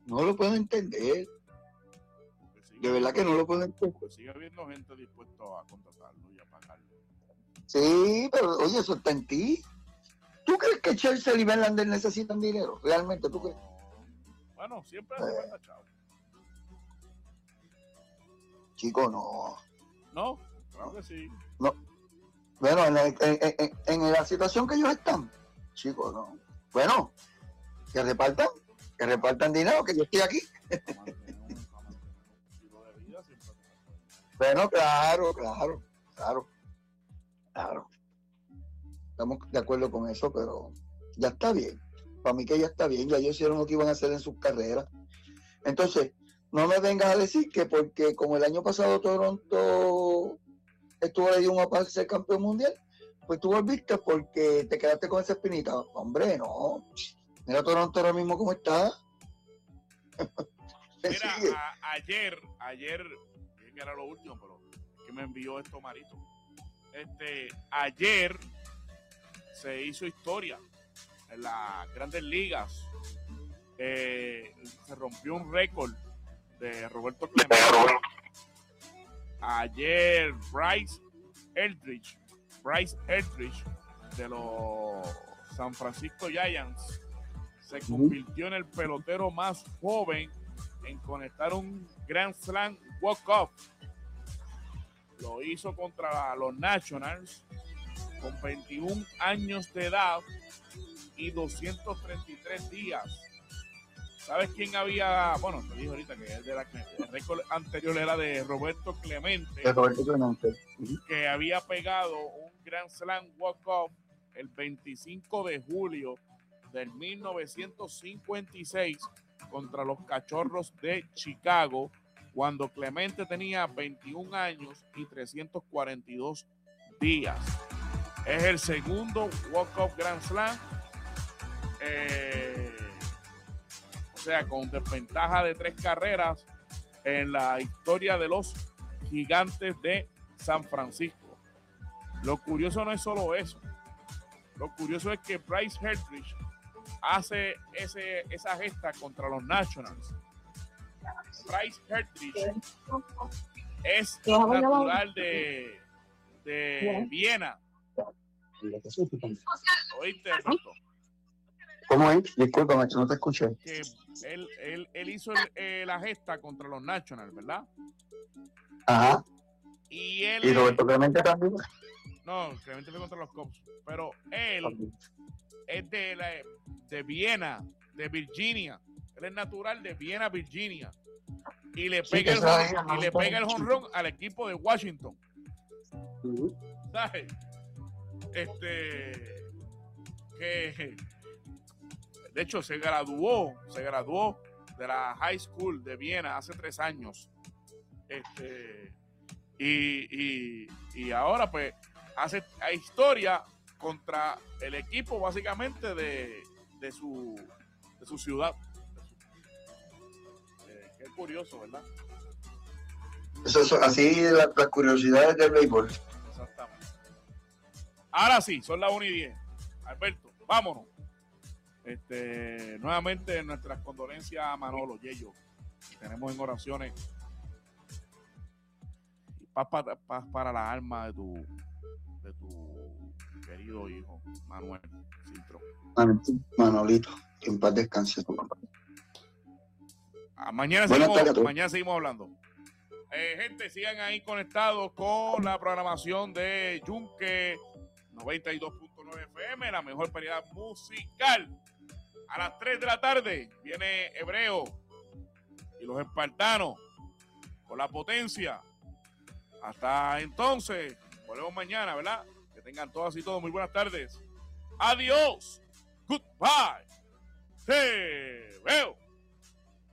No lo puedo entender. De verdad que no lo puedo entender. Pues sigue habiendo gente dispuesta a contratarlo y a pagarlo. Sí, pero oye, eso está en ti. ¿Tú crees que Chelsea y Verlander necesitan dinero? ¿Realmente tú crees? Bueno, siempre hace falta chavo. Chico, no. No, claro que sí. No. Bueno, en la situación que ellos están, chicos, no. Bueno, que repartan dinero, que yo estoy aquí. Bueno, claro. Estamos de acuerdo con eso, pero ya está bien. Para mí que ya está bien, ya ellos hicieron lo que iban a hacer en sus carreras. Entonces, no me vengas a decir que porque como el año pasado Toronto estuvo ahí uno para ser campeón mundial, pues tú volviste porque te quedaste con esa espinita. Hombre, no. Mira Toronto ahora mismo cómo está. Mira, ayer, que era lo último, pero que me envió esto Marito. Ayer se hizo historia en las Grandes Ligas. Se rompió un récord de Roberto Clemente. Ayer Bryce Eldridge de los San Francisco Giants se convirtió en el pelotero más joven en conectar un Grand Slam walk-off. Lo hizo contra los Nationals con 21 años de edad y 233 días. ¿Sabes quién había? Bueno, te dije ahorita que el récord anterior era de Roberto Clemente, que había pegado un Grand Slam walk-off el 25 de julio del 1956 contra los Cachorros de Chicago, cuando Clemente tenía 21 años y 342 días. Es el segundo walk-off Grand Slam, o sea, con desventaja de 3 carreras en la historia de los Gigantes de San Francisco. Lo curioso no es solo eso. Lo curioso es que Bryce Eldridge hace esa gesta contra los Nationals. Bryce Eldridge es natural de Viena. ¿Oíste, Alberto? ¿Cómo es? Discúlpame, no te escuché. Que él hizo la gesta contra los Nationals, ¿verdad? Ajá. Y Roberto Clemente también. No, Clemente fue contra los Cubs. Pero él es de Viena, de Virginia. Él es natural de Viena, Virginia. Y le pega el jonrón al equipo de Washington. ¿Sabes? Que de hecho se graduó de la high school de Viena hace 3 años. Y ahora pues hace historia contra el equipo básicamente de su ciudad. Qué curioso, ¿verdad? Eso así las curiosidades del béisbol. Exactamente. Ahora sí, son las 1:10. Alberto, vámonos. Nuevamente nuestras condolencias a Manolo Yello. Tenemos en oraciones paz para la alma de tu querido hijo Manuel Cintro. Manolito, que en paz descanse. Mañana seguimos hablando. Gente, sigan ahí conectados con la programación de Yunque 92.9 FM, la mejor variedad musical. A las 3 de la tarde viene Hebreo y los espartanos con la potencia. Hasta entonces, volvemos mañana, ¿verdad? Que tengan todas y todos muy buenas tardes. Adiós. Goodbye. Te veo.